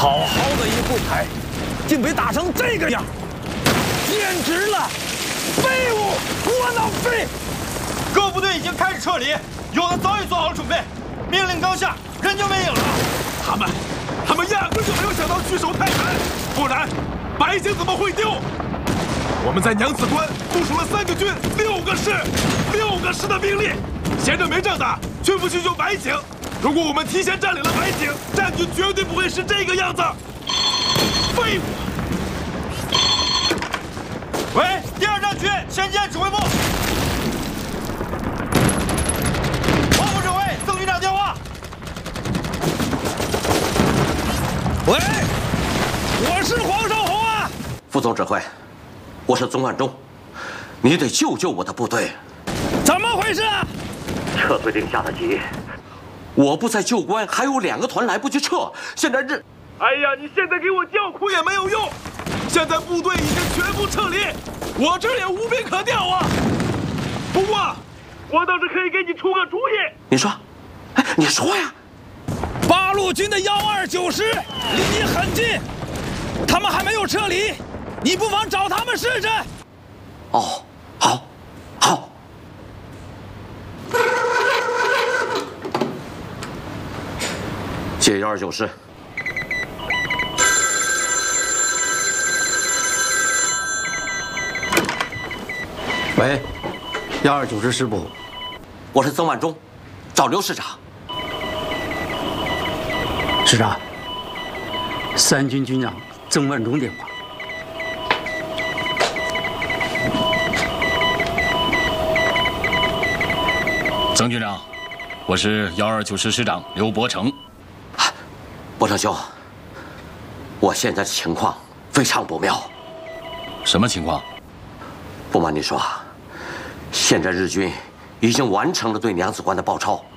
好好的一副牌，竟被打成这个样，简直了！废物，窝囊废！ 各部队已经开始撤离，有的早已做好了准备。命令刚下，人就没影了。 他们压根就没有想到据守太原，不然百姓怎么会丢？我们在娘子关部署了3个军、6个师的兵力，闲着没仗打，却不去救百姓。如果我们提前占领了百井，战局绝对不会是这个样子。废物！ 喂，第2战区前线指挥部，黄副指挥，曾局长电话。 喂，我是黄绍竑啊。 副总指挥，我是宗万忠，你得救救我的部队。 怎么回事啊？ 撤退令下得急。我部在旧关还有2个团来不及撤，现在哎呀，你现在给我叫苦也没有用，现在部队已经全部撤离，我这儿也无兵可调啊。不过，我倒是可以给你出个主意。 你说，哎，你说呀。 八路军的129师离你很近，他们还没有撤离，你不妨找他们试试。 哦，好。接129师。 喂，129师师部， 我是曾万忠，找刘师长。 师长，3军军长曾万忠电话。 曾军长，我是129师师长刘伯承。 伯承兄，我现在的情况非常不妙。 什么情况？ 不瞒你说，现在日军已经完成了对娘子关的包抄。